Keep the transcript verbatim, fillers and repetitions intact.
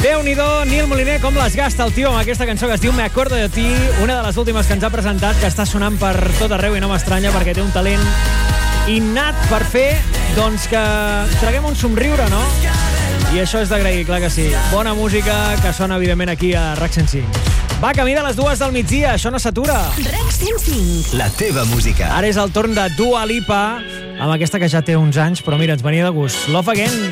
Déu-n'hi-do, Nil Moliner, com les gasta el tio amb aquesta cançó que es diu Me acuerdo de ti, una de les últimes que ens ha presentat, que està sonant per tot arreu i no m'estranya perquè té un talent innat per fer, doncs, que traguem un somriure, no? I això és d'agrair, clar que sí. Bona música que sona, evidentment, aquí a RAC cent cinc. Va, camí de les dues del migdia, això no s'atura. RAC cent cinc. La teva música. Ara és el torn de Dua Lipa, amb aquesta que ja té uns anys, però mira, ens venia de gust. Love Again.